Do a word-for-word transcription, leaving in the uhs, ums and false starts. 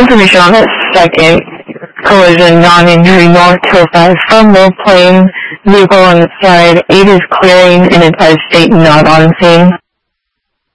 Information on the second collision, non-injury, North two oh five from Mill Plain. Vehicle on the side. eight is clearing and advised state not on scene.